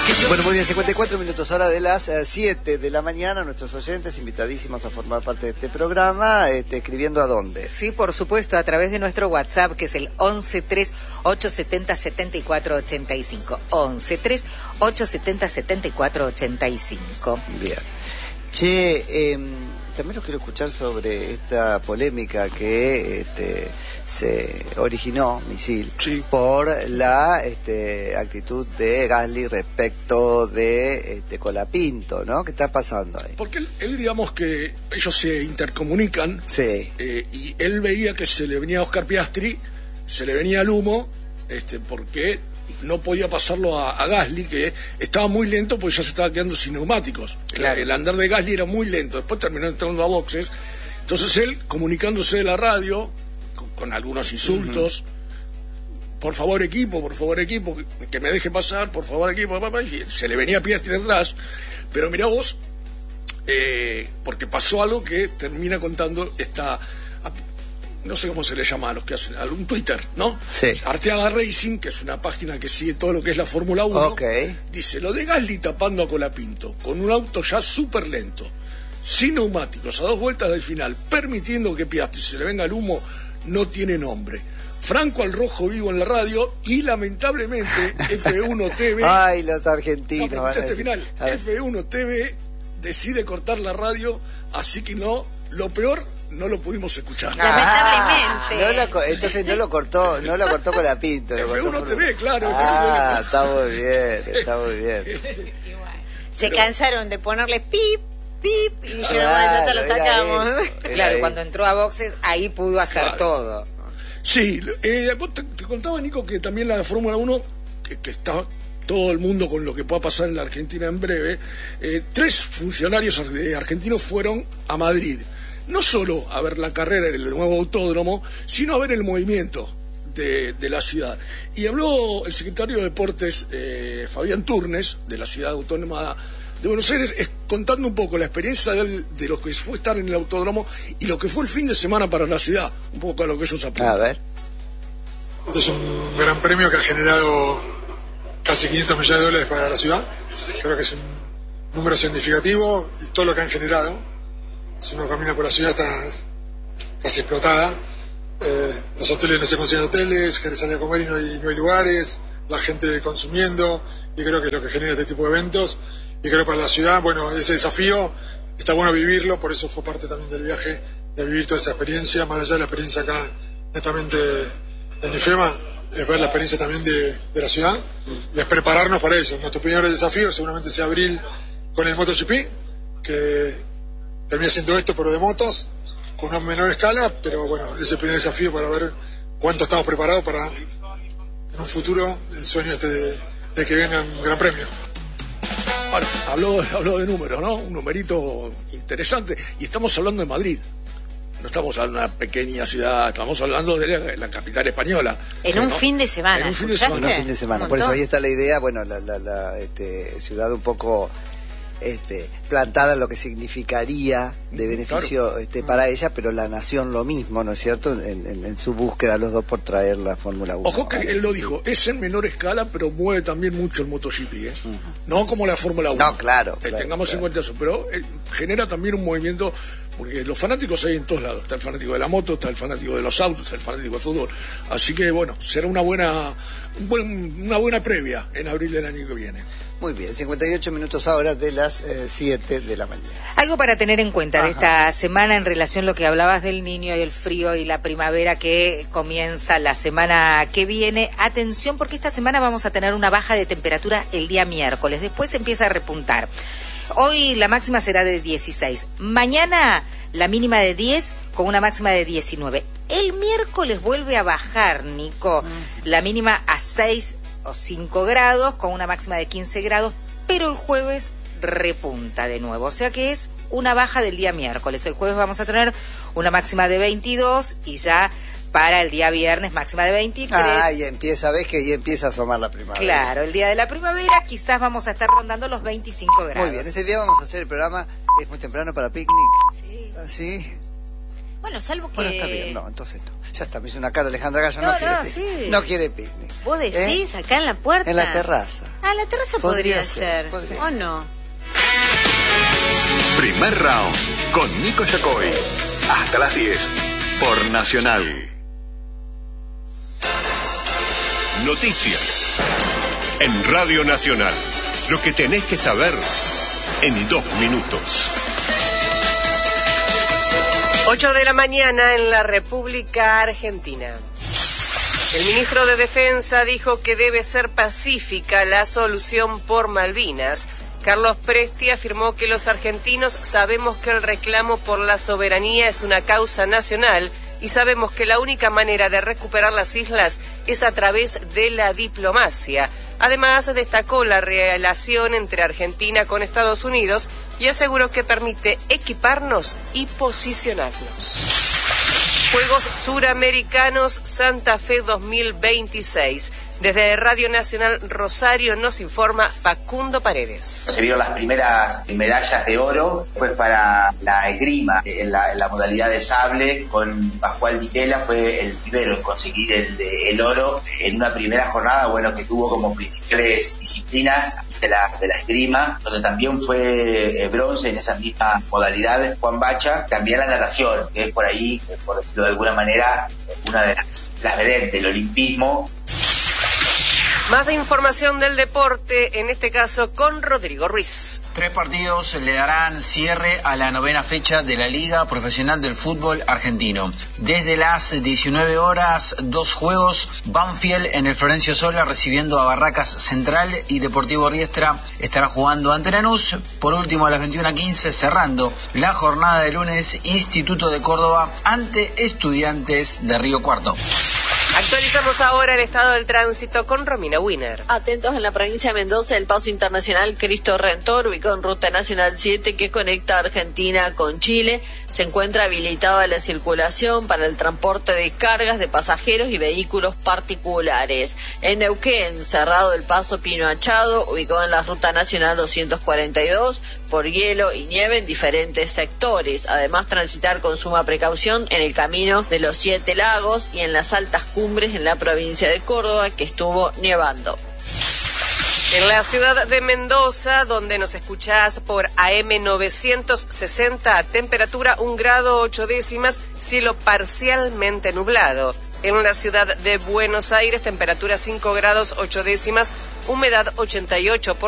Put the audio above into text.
Bueno, muy bien, 54 minutos hora de las 7 de la mañana. Nuestros oyentes invitadísimos a formar parte de este programa, escribiendo a dónde. Sí, por supuesto, a través de nuestro WhatsApp, que es el 1138707485. 1138707485. Bien. Che, también los quiero escuchar sobre esta polémica que se originó, Misil, sí, por la actitud de Gasly respecto de Colapinto, ¿no? ¿Qué está pasando ahí? Porque él digamos que ellos se intercomunican, sí, y él veía que se le venía a Oscar Piastri, se le venía el humo, porque no podía pasarlo a Gasly, que estaba muy lento porque ya se estaba quedando sin neumáticos. Claro. El andar de Gasly era muy lento, después terminó entrando a boxes. Entonces él, comunicándose de la radio, con algunos insultos, por favor equipo, que me deje pasar, por favor equipo, y se le venía Piastri detrás. Pero mirá vos, porque pasó algo que termina contando esta... no sé cómo se le llama a los que hacen algún Twitter, ¿no? Sí. Arteaga Racing, que es una página que sigue todo lo que es la Fórmula 1, okay, dice, lo de Gasly tapando a Colapinto, con un auto ya súper lento, sin neumáticos, a 2 vueltas del final, permitiendo que Piastri se le venga el humo, no tiene nombre. Franco al rojo vivo en la radio y lamentablemente F1 TV... Ay, los argentinos. No, pero este final, F1 TV decide cortar la radio, así que no, lo peor... no lo pudimos escuchar. Lamentablemente. Entonces no lo cortó Colapinto. F1 TV, claro. Ah, está muy bien. Se cansaron de ponerle pip, pip, y dijeron, ya te lo sacamos. Claro, cuando entró a boxes, ahí pudo hacer todo. Sí, vos te contaba, Nico, que también la Fórmula 1, que está todo el mundo con lo que pueda pasar en la Argentina en breve, 3 funcionarios argentinos fueron a Madrid. No solo a ver la carrera en el nuevo autódromo, sino a ver el movimiento de la ciudad. Y habló el secretario de Deportes, Fabián Turnes, de la ciudad autónoma de Buenos Aires, contando un poco la experiencia de lo que fue estar en el autódromo y lo que fue el fin de semana para la ciudad, un poco a lo que ellos apuntan. A ver. Este es un gran premio que ha generado casi 500 millones de dólares para la ciudad. Yo creo que es un número significativo y todo lo que han generado. Si uno camina por la ciudad está casi explotada. Los hoteles no se consideran hoteles, gente sale a comer y no hay lugares, la gente consumiendo, y creo que es lo que genera este tipo de eventos. Y creo que para la ciudad, bueno, ese desafío está bueno vivirlo, por eso fue parte también del viaje, de vivir toda esa experiencia, más allá de la experiencia acá netamente en IFEMA, es ver la experiencia también de la ciudad, y es prepararnos para eso. Nuestro primer desafío seguramente sea abril con el MotoGP, que termina siendo esto, pero de motos, con una menor escala, pero bueno, es el primer desafío para ver cuánto estamos preparados para, en un futuro, el sueño de que venga un gran premio. Bueno, habló de números, ¿no? Un numerito interesante, y estamos hablando de Madrid. No estamos hablando de una pequeña ciudad, estamos hablando de la capital española. En un fin de semana. En un fin de semana. Por eso ahí está la idea, bueno, la ciudad un poco... plantada en lo que significaría de beneficio, claro, para ella, pero la nación lo mismo, ¿no es cierto? En su búsqueda los dos por traer la Fórmula 1. Ojo que él lo dijo, es en menor escala, pero mueve también mucho el MotoGP, no como la Fórmula 1. No, claro. Tengamos en cuenta eso, pero genera también un movimiento, porque los fanáticos hay en todos lados. Está el fanático de la moto, está el fanático de los autos, está el fanático del fútbol. Así que bueno, será una buena previa en abril del año que viene. Muy bien, 58 minutos ahora de las 7 de la mañana. Algo para tener en cuenta de esta semana en relación a lo que hablabas del niño y el frío y la primavera que comienza la semana que viene. Atención, porque esta semana vamos a tener una baja de temperatura el día miércoles. Después empieza a repuntar. Hoy la máxima será de 16. Mañana la mínima de 10 con una máxima de 19. El miércoles vuelve a bajar, Nico, la mínima a 6 o 5 grados con una máxima de 15 grados, pero el jueves repunta de nuevo, o sea que es una baja del día miércoles. El jueves vamos a tener una máxima de 22 y ya para el día viernes máxima de 23. Y empieza, ves que ya empieza a asomar la primavera. Claro, el día de la primavera quizás vamos a estar rondando los 25 grados. Muy bien, ese día vamos a hacer el programa, es muy temprano para picnic. Sí. ¿Sí? Bueno, salvo que... Bueno, está bien, no, entonces no. Ya está, me hizo una cara Alejandra Gallo, no quiere picnic. Sí. No quiere picnic. Vos decís, acá en la puerta. En la terraza. La terraza podría ser. ¿O no? Primer round con Nico Yacoy. Hasta las 10 por Nacional. Noticias en Radio Nacional. Lo que tenés que saber en 2 minutos. 8 de la mañana en la República Argentina. El ministro de Defensa dijo que debe ser pacífica la solución por Malvinas. Carlos Presti afirmó que los argentinos sabemos que el reclamo por la soberanía es una causa nacional y sabemos que la única manera de recuperar las islas es a través de la diplomacia. Además, destacó la relación entre Argentina con Estados Unidos y aseguró que permite equiparnos y posicionarnos. Juegos Suramericanos Santa Fe 2026. Desde Radio Nacional Rosario nos informa Facundo Paredes. Se vieron las primeras medallas de oro, fue para la esgrima, en la modalidad de sable, con Pascual Di Tella, fue el primero en conseguir el oro en una primera jornada, que tuvo como principales disciplinas de la esgrima, donde también fue bronce en esa misma modalidad Juan Bacha, también la natación, que es por ahí, por decirlo de alguna manera, una de las vedettes del olimpismo. Más información del deporte, en este caso con Rodrigo Ruiz. 3 partidos le darán cierre a la 9ª fecha de la Liga Profesional del Fútbol Argentino. Desde las 19 horas, 2 juegos. Banfield en el Florencio Sola recibiendo a Barracas Central y Deportivo Riestra estará jugando ante Lanús. Por último, a las 21:15, cerrando la jornada de lunes, Instituto de Córdoba ante Estudiantes de Río Cuarto. Actualizamos ahora el estado del tránsito con Romina Wiener. Atentos en la provincia de Mendoza, el paso internacional Cristo Redentor, ubicado en Ruta Nacional 7, que conecta Argentina con Chile. Se encuentra habilitada la circulación para el transporte de cargas de pasajeros y vehículos particulares. En Neuquén, cerrado el paso Pino Achado, ubicado en la Ruta Nacional 242, por hielo y nieve en diferentes sectores. Además, transitar con suma precaución en el camino de los 7 lagos y en las altas cumbres en la provincia de Córdoba, que estuvo nevando. En la ciudad de Mendoza, donde nos escuchás por AM 960, temperatura 1 grado 8 décimas, cielo parcialmente nublado. En la ciudad de Buenos Aires, temperatura 5 grados 8 décimas, humedad 88%.